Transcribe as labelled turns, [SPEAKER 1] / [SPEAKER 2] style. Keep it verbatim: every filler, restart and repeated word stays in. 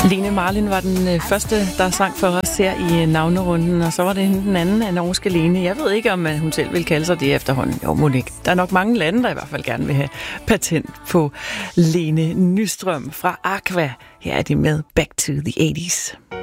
[SPEAKER 1] Lene Marlin var den første, der sang for os her i navnerunden, og så var det den anden af norske Lene. Jeg ved ikke, om hun selv vil kalde sig det efterhånden. Jo, Monique. Der er nok mange lande, der i hvert fald gerne vil have patent på Lene Nystrøm fra Aqua. Her er de med Back to the eighties.